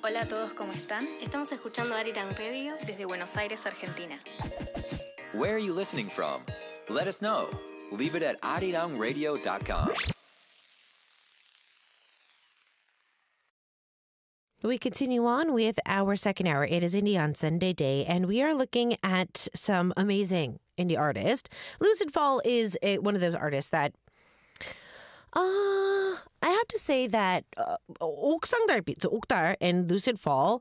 Hola a todos, ¿cómo están? Estamos escuchando Arirang Radio desde Buenos Aires, Argentina. Where are you listening from? Let us know. Leave it at arirangradio.com. We continue on with our second hour. It is Indie on Sunday Day, and we are looking at some amazing indie artists. Lucid Fall is one of those artists that I have to say that 옥상 달빛, so 옥달 and Lucid Fall,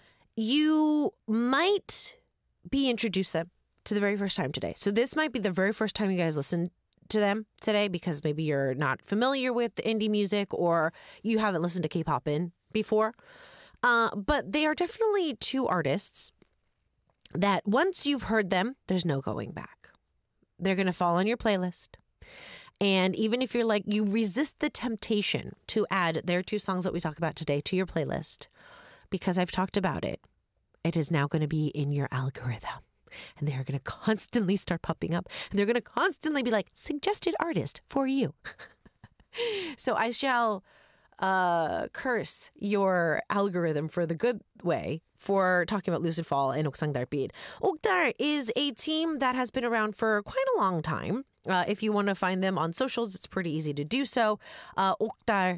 you might be introduced them to the very first time today. So this might be the very first time you guys listen to them today because maybe you're not familiar with indie music or you haven't listened to K-pop before. But they are definitely two artists that once you've heard them, there's no going back. They're going to fall on your playlist. And even if you're like, you resist the temptation to add their two songs that we talk about today to your playlist, because I've talked about it, it is now going to be in your algorithm. And they are going to constantly start popping up. And they're going to constantly be like, suggested artist for you. So I shall curse your algorithm for the good way for talking about Lucid Fall and 옥상 달빛. 옥달 is a team that has been around for quite a long time. If you want to find them on socials, it's pretty easy to do so. 옥달,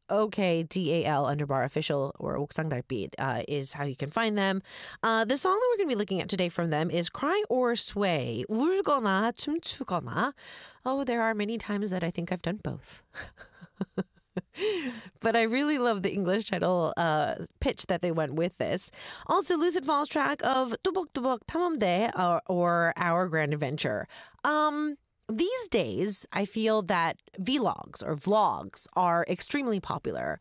OKDAL _official or 옥상 달빛 is how you can find them. The song that we're going to be looking at today from them is Cry or Sway. 울거나 춤추거나. Oh, there are many times that I think I've done both. But I really love the English title pitch that they went with this. Also, Lucid Fall's track of 뚜벅뚜벅 탐험대 or Our Grand Adventure. These days, I feel that vlogs are extremely popular.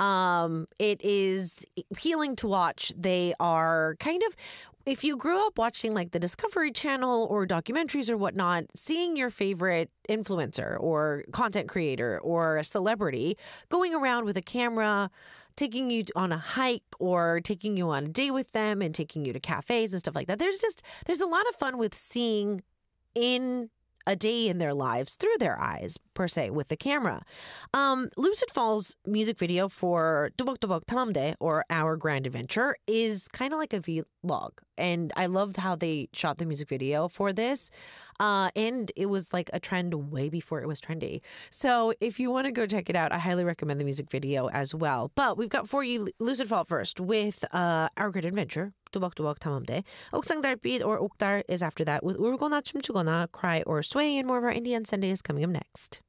It is appealing to watch. They are kind of, if you grew up watching like the Discovery Channel or documentaries or whatnot, seeing your favorite influencer or content creator or a celebrity going around with a camera, taking you on a hike or taking you on a day with them and taking you to cafes and stuff like that. There's a lot of fun with seeing in a day in their lives through their eyes, per se, with the camera. Lucid Fall's music video for 뚜벅뚜벅 탐험대 or Our Grand Adventure is kind of like a vlog. And I loved how they shot the music video for this. And it was like a trend way before it was trendy. So if you want to go check it out, I highly recommend the music video as well. But we've got for you Lucid Fall first with Our Grand Adventure. 뚜벅뚜벅 탐험대. 옥상 달빛 or 옥달 is after that with 울거나 춤추거나, Cry or Sway, and more of our Indie on Sunday is coming up next.